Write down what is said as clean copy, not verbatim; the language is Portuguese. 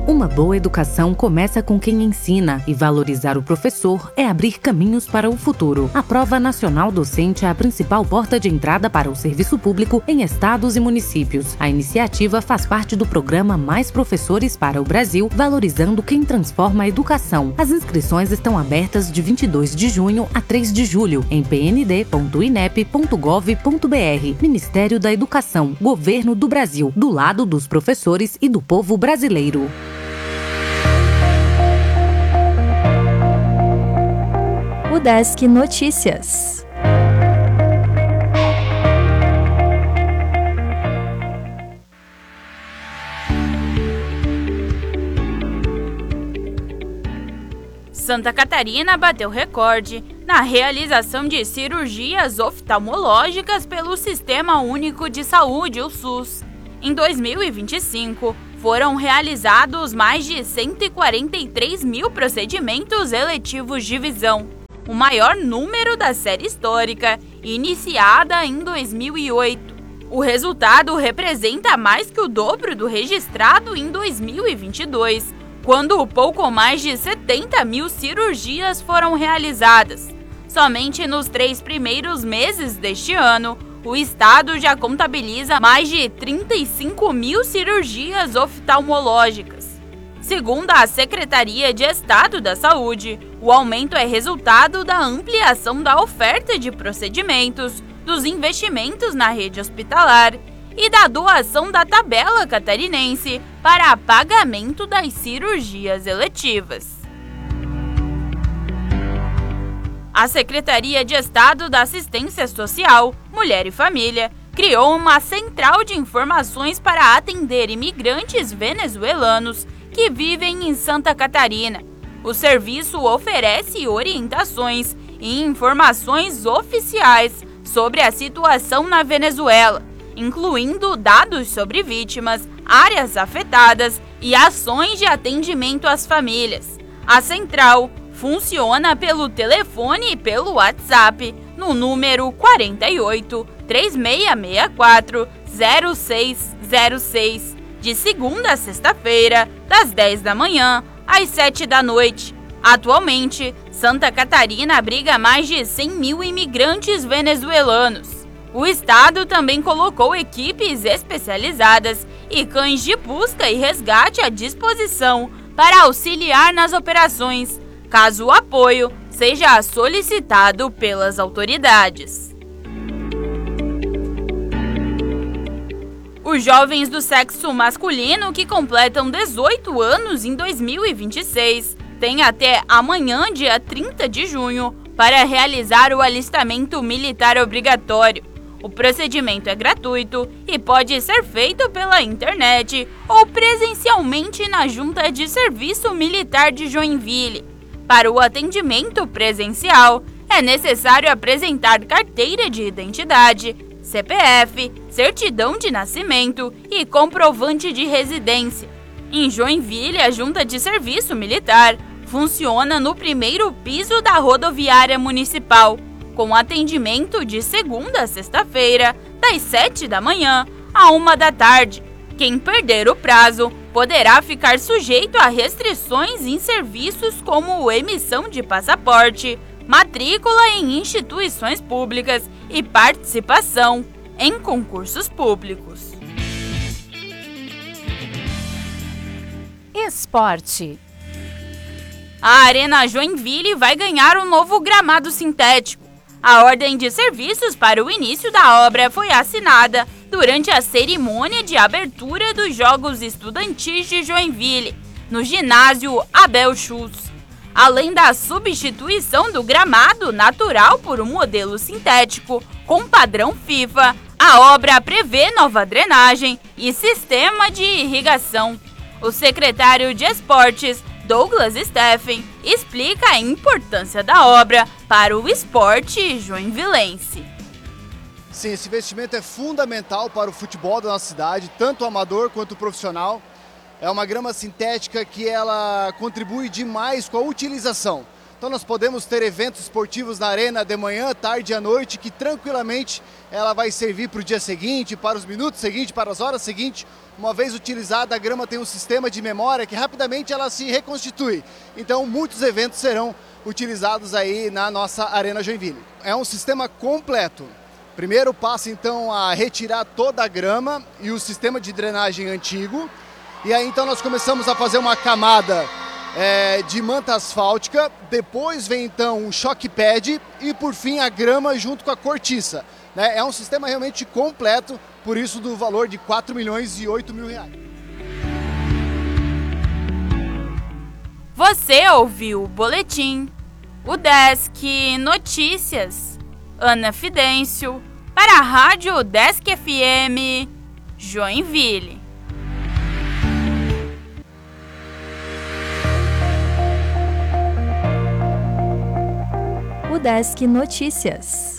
Uma boa educação começa com quem ensina, e valorizar o professor é abrir caminhos para o futuro. A Prova Nacional Docente é a principal porta de entrada para o serviço público em estados e municípios. A iniciativa faz parte do programa Mais Professores para o Brasil, valorizando quem transforma a educação. As inscrições estão abertas de 22 de junho a 3 de julho em pnd.inep.gov.br. Ministério da Educação, Governo do Brasil, do lado dos professores e do povo brasileiro. Udesc Notícias. Santa Catarina bateu recorde na realização de cirurgias oftalmológicas pelo Sistema Único de Saúde, o SUS. Em 2025, foram realizados mais de 143 mil procedimentos eletivos de visão, o maior número da série histórica, iniciada em 2008. O resultado representa mais que o dobro do registrado em 2022, quando pouco mais de 70 mil cirurgias foram realizadas. Somente nos 3 primeiros meses deste ano, o estado já contabiliza mais de 35 mil cirurgias oftalmológicas. Segundo a Secretaria de Estado da Saúde, o aumento é resultado da ampliação da oferta de procedimentos, dos investimentos na rede hospitalar e da doação da tabela catarinense para pagamento das cirurgias eletivas. A Secretaria de Estado da Assistência Social, Mulher e Família criou uma central de informações para atender imigrantes venezuelanos que vivem em Santa Catarina. O serviço oferece orientações e informações oficiais sobre a situação na Venezuela, incluindo dados sobre vítimas, áreas afetadas e ações de atendimento às famílias. A central funciona pelo telefone e pelo WhatsApp no número 48 3664 0606, de segunda a sexta-feira, das 10 da manhã às 7 da noite. Atualmente, Santa Catarina abriga mais de 100 mil imigrantes venezuelanos. O estado também colocou equipes especializadas e cães de busca e resgate à disposição para auxiliar nas operações, caso o apoio seja solicitado pelas autoridades. Os jovens do sexo masculino que completam 18 anos em 2026 têm até amanhã, dia 30 de junho, para realizar o alistamento militar obrigatório. O procedimento é gratuito e pode ser feito pela internet ou presencialmente na Junta de Serviço Militar de Joinville. Para o atendimento presencial, é necessário apresentar carteira de identidade, CPF, certidão de nascimento e comprovante de residência. Em Joinville, a Junta de Serviço Militar funciona no primeiro piso da rodoviária municipal, com atendimento de segunda a sexta-feira, das 7 da manhã à 1 da tarde. Quem perder o prazo poderá ficar sujeito a restrições em serviços como emissão de passaporte, matrícula em instituições públicas e participação em concursos públicos. Esporte. A Arena Joinville vai ganhar um novo gramado sintético. A ordem de serviços para o início da obra foi assinada durante a cerimônia de abertura dos Jogos Estudantis de Joinville, no ginásio Abel Schultz. Além da substituição do gramado natural por um modelo sintético com padrão FIFA, a obra prevê nova drenagem e sistema de irrigação. O secretário de Esportes, Douglas Steffen, explica a importância da obra para o esporte joinvilense. Sim, esse investimento é fundamental para o futebol da nossa cidade, tanto o amador quanto o profissional. É uma grama sintética que ela contribui demais com a utilização. Então nós podemos ter eventos esportivos na arena de manhã, tarde e à noite, que tranquilamente ela vai servir para o dia seguinte, para os minutos seguintes, para as horas seguintes. Uma vez utilizada, a grama tem um sistema de memória que rapidamente ela se reconstitui. Então muitos eventos serão utilizados aí na nossa Arena Joinville. É um sistema completo. Primeiro passa então a retirar toda a grama e o sistema de drenagem antigo. E aí então nós começamos a fazer uma camada de manta asfáltica, depois vem então um choque pad e por fim a grama junto com a cortiça. É um sistema realmente completo, por isso do valor de R$4.008.000. Você ouviu o Boletim, o Desk Notícias, Ana Fidêncio, para a Rádio Desk FM, Joinville. O Desk Notícias.